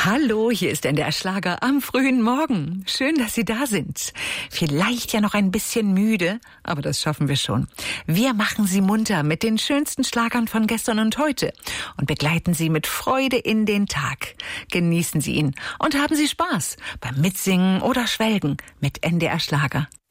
Hallo, hier ist NDR Schlager am frühen Morgen. Schön, dass Sie da sind. Vielleicht ja noch ein bisschen müde, aber das schaffen wir schon. Wir machen Sie munter mit den schönsten Schlagern von gestern und heute und begleiten Sie mit Freude in den Tag. Genießen Sie ihn und haben Sie Spaß beim Mitsingen oder Schwelgen mit NDR Schlager.